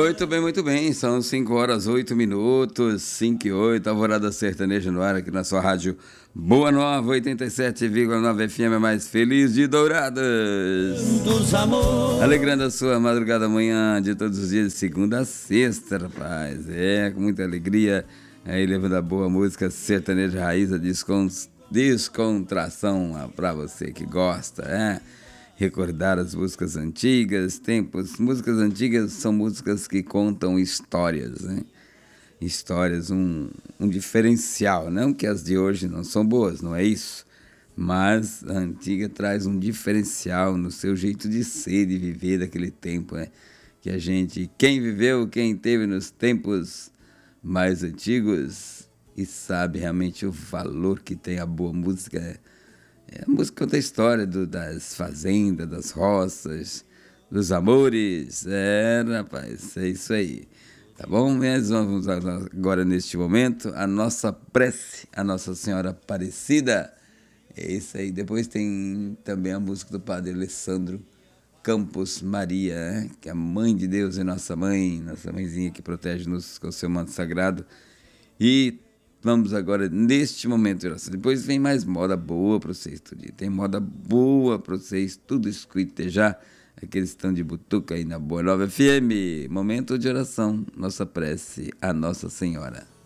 Muito bem. São 5 horas, 8 minutos, 5 e 8, Alvorada Sertaneja no ar aqui na sua rádio Boa Nova, 87,9 FM, mais feliz de Dourados. Alegrando a sua madrugada manhã de todos os dias, de segunda a sexta, rapaz. Com muita alegria, aí levando a boa música sertaneja raiz, a descontração pra você que gosta, recordar as músicas antigas, músicas antigas são músicas que contam histórias, né? Histórias, um diferencial, não que as de hoje não são boas, não é isso, mas a antiga traz um diferencial no seu jeito de ser, de viver daquele tempo, né? Que a gente, quem viveu, quem teve nos tempos mais antigos e sabe realmente o valor que tem a boa música, a música conta a história das fazendas, das roças, dos amores. Rapaz, é isso aí. Tá bom? Mas vamos agora, neste momento, a nossa prece, a Nossa Senhora Aparecida. É isso aí. Depois tem também a música do Padre Alessandro Campos Maria, que é a Mãe de Deus e nossa mãezinha que protege-nos com o seu manto sagrado. E vamos agora, neste momento de oração. Depois vem mais moda boa para vocês, tudinho. Tem moda boa para vocês, tudo escrito já. Aqueles estão de butuca aí na Boa Nova FM. Momento de oração, nossa prece a Nossa Senhora.